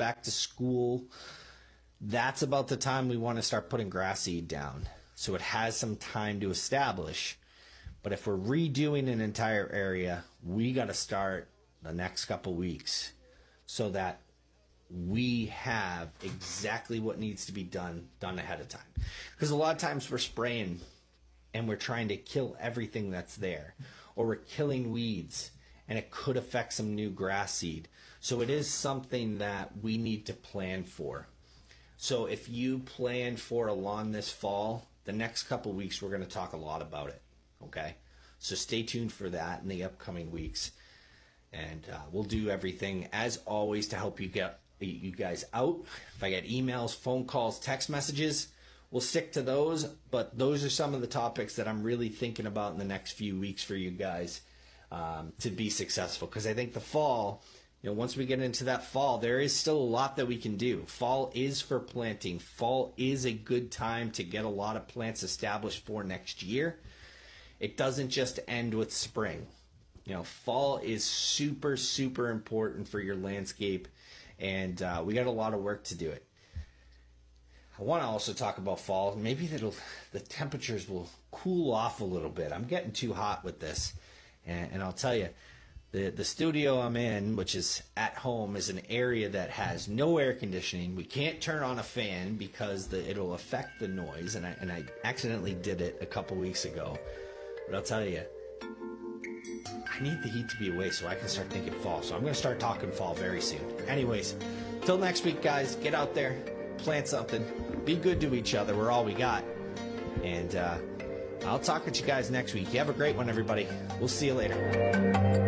back to school, that's about the time we want to start putting grass seed down. So it has some time to establish. But if we're redoing an entire area, we got to start the next couple weeks so that we have exactly what needs to be done ahead of time. Because a lot of times we're spraying and we're trying to kill everything that's there, or we're killing weeds, and it could affect some new grass seed. So it is something that we need to plan for. So if you plan for a lawn this fall, the next couple weeks we're going to talk a lot about it. Okay, so stay tuned for that in the upcoming weeks, and we'll do everything as always to help you guys out. If I get emails, phone calls, text messages, we'll stick to those. But those are some of the topics that I'm really thinking about in the next few weeks for you guys to be successful. Because I think the fall, once we get into that fall, there is still a lot that we can do. Fall is for planting. Fall is a good time to get a lot of plants established for next year. It doesn't just end with spring. Fall is super, super important for your landscape, and we got a lot of work to do it. I want to also talk about fall. Maybe the temperatures will cool off a little bit. I'm getting too hot with this, and I'll tell you, the studio I'm in, which is at home, is an area that has no air conditioning. We can't turn on a fan because it'll affect the noise, and I accidentally did it a couple weeks ago. But I'll tell you, I need the heat to be away so I can start thinking fall. So I'm going to start talking fall very soon. Anyways, till next week, guys, get out there, plant something, be good to each other. We're all we got. And I'll talk with you guys next week. You have a great one, everybody. We'll see you later.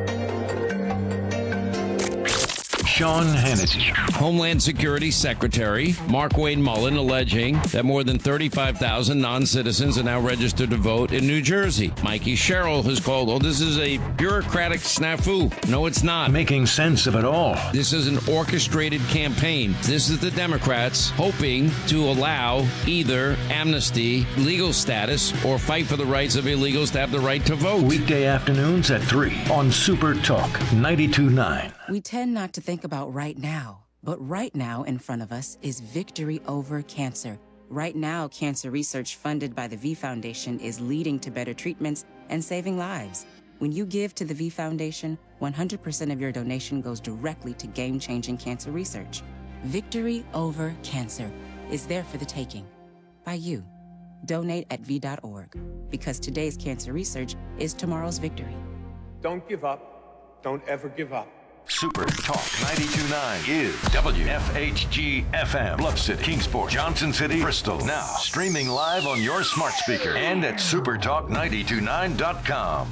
Sean Hannity. Homeland Security Secretary Mark Wayne Mullen alleging that more than 35,000 non-citizens are now registered to vote in New Jersey. Mikey Sherrill has called, this is a bureaucratic snafu. No, it's not. Making sense of it all. This is an orchestrated campaign. This is the Democrats hoping to allow either amnesty, legal status, or fight for the rights of illegals to have the right to vote. Weekday afternoons at 3 on Super Talk 92.9. We tend not to think about right now, but right now in front of us is victory over cancer. Right now, cancer research funded by the V Foundation is leading to better treatments and saving lives. When you give to the V Foundation, 100% of your donation goes directly to game-changing cancer research. Victory over cancer is there for the taking by you. Donate at V.org, because today's cancer research is tomorrow's victory. Don't give up. Don't ever give up. Super Talk 92.9 is WFHG FM, Bluff City, Kingsport, Johnson City, Bristol. Now streaming live on your smart speaker and at supertalk929.com.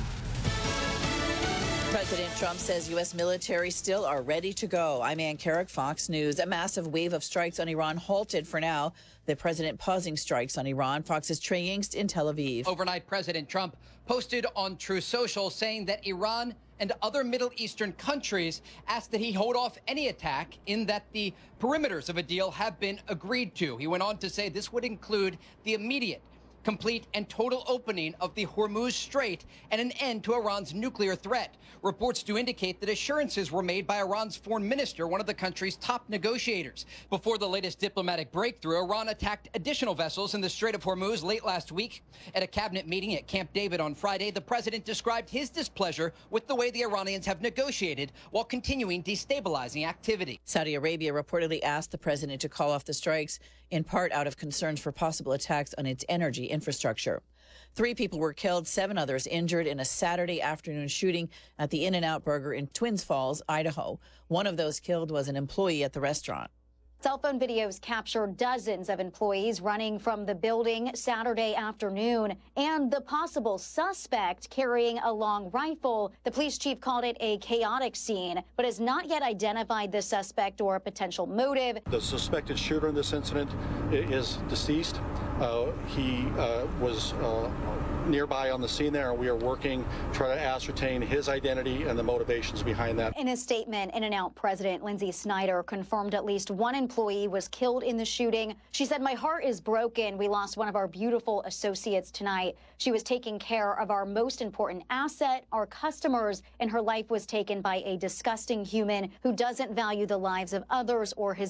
President Trump says U.S. military still are ready to go. I'm Ann Carrick, Fox News. A massive wave of strikes on Iran halted for now. The president pausing strikes on Iran. Fox's Trey Yingst in Tel Aviv. Overnight, President Trump posted on Truth Social saying that Iran and other Middle Eastern countries asked that he hold off any attack, in that the perimeters of a deal have been agreed to. He went on to say this would include the immediate, complete and total opening of the Hormuz Strait and an end to Iran's nuclear threat. Reports do indicate that assurances were made by Iran's foreign minister, one of the country's top negotiators. Before the latest diplomatic breakthrough, Iran attacked additional vessels in the Strait of Hormuz late last week. At a cabinet meeting at Camp David on Friday, the president described his displeasure with the way the Iranians have negotiated while continuing destabilizing activity. Saudi Arabia reportedly asked the president to call off the strikes, in part out of concerns for possible attacks on its energy infrastructure. 3 people were killed, 7 others injured in a Saturday afternoon shooting at the In-N-Out Burger in Twins Falls, Idaho. One of those killed was an employee at the restaurant. Cell phone videos capture dozens of employees running from the building Saturday afternoon, and the possible suspect carrying a long rifle. The police chief called it a chaotic scene, but has not yet identified the suspect or a potential motive. The suspected shooter in this incident is deceased. He was nearby on the scene there, and we are working to try to ascertain his identity and the motivations behind that. In a statement, In-N-Out President Lindsay Snyder confirmed at least one employee was killed in the shooting. She said, "My heart is broken. We lost one of our beautiful associates tonight. She was taking care of our most important asset, our customers, and her life was taken by a disgusting human who doesn't value the lives of others or his